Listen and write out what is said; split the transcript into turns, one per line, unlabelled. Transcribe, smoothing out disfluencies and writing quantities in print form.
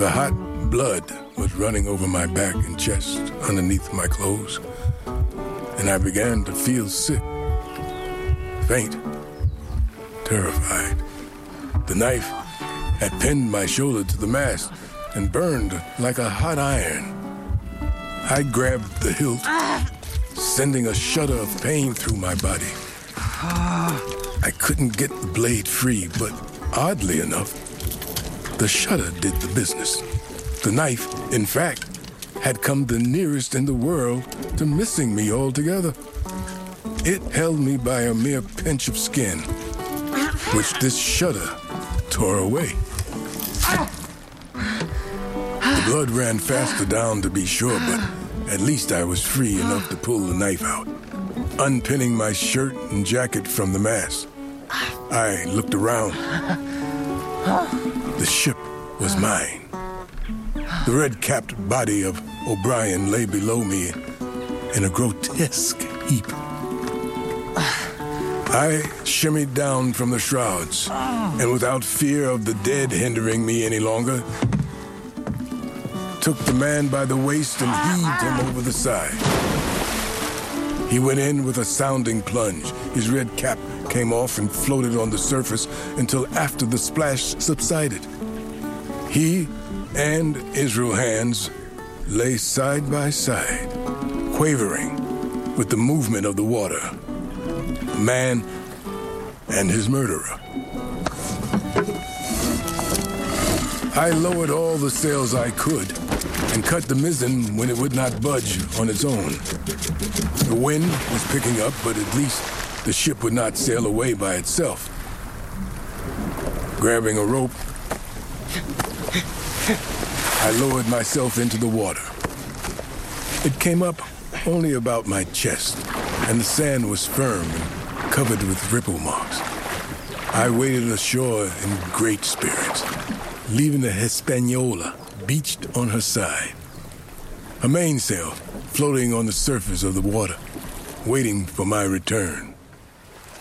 The hot blood was running over my back and chest underneath my clothes, and I began to feel sick, faint, terrified. The knife had pinned my shoulder to the mast and burned like a hot iron. I grabbed the hilt, sending a shudder of pain through my body. I couldn't get the blade free, but oddly enough, the shudder did the business. The knife, in fact, had come the nearest in the world to missing me altogether. It held me by a mere pinch of skin, which this shudder tore away. The blood ran faster down to be sure, but at least I was free enough to pull the knife out. Unpinning my shirt and jacket from the mast, I looked around. The ship was mine. The red-capped body of O'Brien lay below me in a grotesque heap. I shimmied down from the shrouds, and without fear of the dead hindering me any longer, took the man by the waist and heaved him over the side. He went in with a sounding plunge. His red cap came off and floated on the surface until after the splash subsided. He and Israel Hands lay side by side, quavering with the movement of the water. The man and his murderer. I lowered all the sails I could and cut the mizzen when it would not budge on its own. The wind was picking up, but at least the ship would not sail away by itself. Grabbing a rope, I lowered myself into the water. It came up only about my chest, and the sand was firm and covered with ripple marks. I waded ashore in great spirits, leaving the Hispaniola beached on her side, her mainsail floating on the surface of the water, waiting for my return.